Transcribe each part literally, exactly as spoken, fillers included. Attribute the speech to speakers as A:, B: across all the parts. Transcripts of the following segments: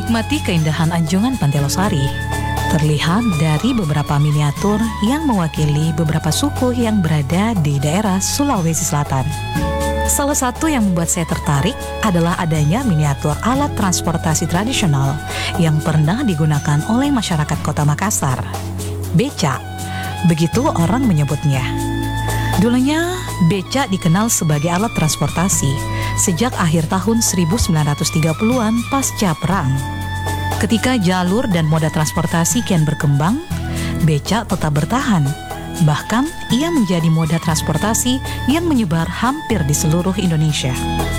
A: Menikmati keindahan Anjungan Pantai Losari terlihat dari beberapa miniatur yang mewakili beberapa suku yang berada di daerah Sulawesi Selatan. Salah satu yang membuat saya tertarik adalah adanya miniatur alat transportasi tradisional yang pernah digunakan oleh masyarakat Kota Makassar. Becak, begitu orang menyebutnya. Dulunya, becak dikenal sebagai alat transportasi sejak akhir tahun seribu sembilan ratus tiga puluhan pasca perang. Ketika jalur dan moda transportasi kian berkembang, becak tetap bertahan. Bahkan, ia menjadi moda transportasi yang menyebar hampir di seluruh Indonesia.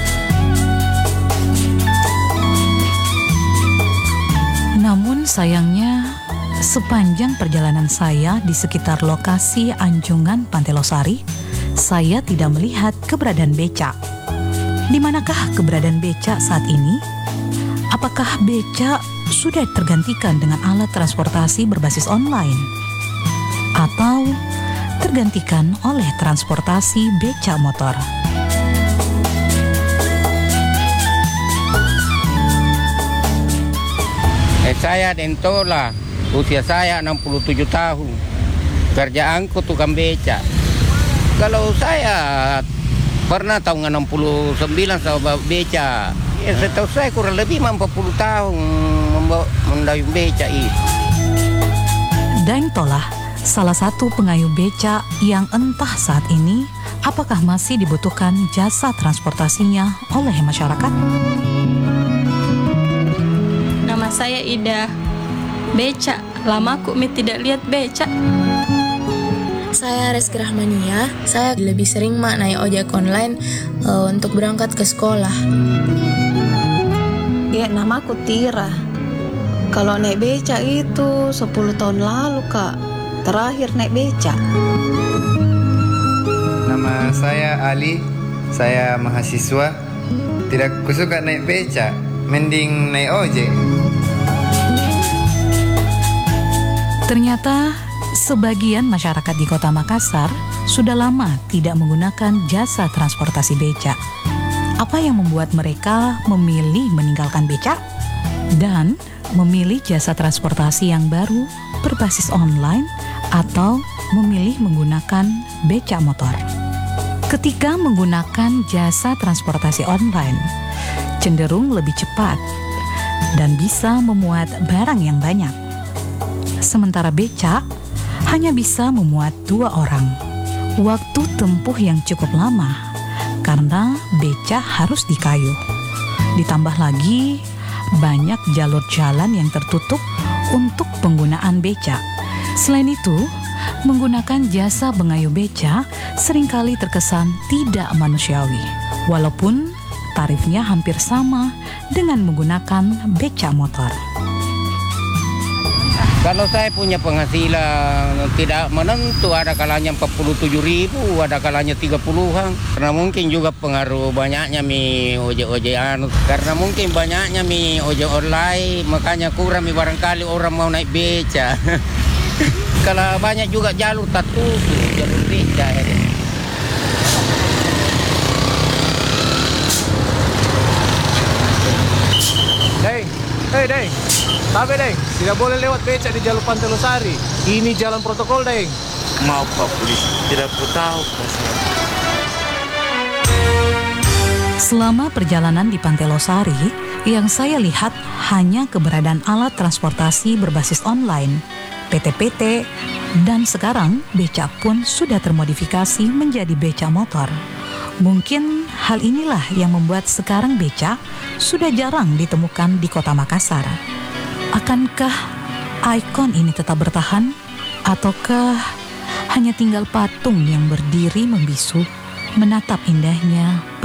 A: Namun sayangnya, sepanjang perjalanan saya di sekitar lokasi Anjungan Pantai Losari, saya tidak melihat keberadaan becak. Di manakah keberadaan becak saat ini? Apakah becak sudah tergantikan dengan alat transportasi berbasis online? Atau tergantikan oleh transportasi becak motor?
B: Eh, saya Dentola, usia saya enam puluh tujuh tahun. Kerjaanku tukang becak. Kalau saya pernah tahun enam puluh sembilan sama becak. Ya, setahu saya kurang lebih empat puluh tahun mendayung becak itu.
A: Daeng Tolah, salah satu pengayuh becak yang entah saat ini apakah masih dibutuhkan jasa transportasinya oleh masyarakat.
C: Nama saya Ida. Becak, lama aku mi tidak lihat becak.
D: Saya Reski Rahmania. Saya lebih sering mak naik ojek online uh, untuk berangkat ke sekolah.
E: Ya, nama aku Tira. Kalau naik becak itu sepuluh tahun lalu, Kak. Terakhir naik becak.
F: Nama saya Ali. Saya mahasiswa. Tidak kusuka naik becak, mending naik ojek.
A: Ternyata sebagian masyarakat di Kota Makassar sudah lama tidak menggunakan jasa transportasi becak. Apa yang membuat mereka memilih meninggalkan becak dan memilih jasa transportasi yang baru berbasis online atau memilih menggunakan becak motor? Ketika menggunakan jasa transportasi online, cenderung lebih cepat dan bisa memuat barang yang banyak. Sementara becak hanya bisa memuat dua orang. Waktu tempuh yang cukup lama karena becak harus dikayuh. Ditambah lagi banyak jalur jalan yang tertutup untuk penggunaan becak. Selain itu, menggunakan jasa pengayuh becak seringkali terkesan tidak manusiawi, walaupun tarifnya hampir sama dengan menggunakan becak motor.
B: Kalau saya punya penghasilan tidak menentu, ada kalanya empat puluh tujuh ribu, ada kalanya tiga puluhan. Karena mungkin juga pengaruh banyaknya mi ojek-ojek anu. Karena mungkin banyaknya mi ojek online, makanya kurang mi barangkali orang mau naik beca. Kalau banyak juga jalur tertutup, jalur beca ya.
G: Deng, hei Deng. Tapi Deng, tidak boleh lewat becak di jalur Pantai Losari. Ini jalan protokol, Deng.
H: Maaf Pak Polisi, tidak ku tahu.
A: Selama perjalanan di Pantai Losari, yang saya lihat hanya keberadaan alat transportasi berbasis online, P T P T, dan sekarang becak pun sudah termodifikasi menjadi becak motor. Mungkin hal inilah yang membuat sekarang becak sudah jarang ditemukan di Kota Makassar. Akankah ikon ini tetap bertahan? Ataukah hanya tinggal patung yang berdiri membisu menatap indahnya